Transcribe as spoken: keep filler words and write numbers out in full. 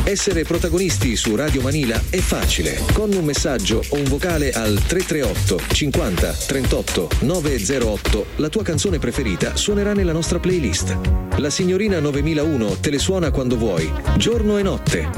Essere protagonisti su Radio Manila è facile. Con un messaggio o un vocale al tre tre otto cinquanta trentotto novecentotto la tua canzone preferita suonerà nella nostra playlist. La signorina novemilauno te le suona quando vuoi, giorno e notte,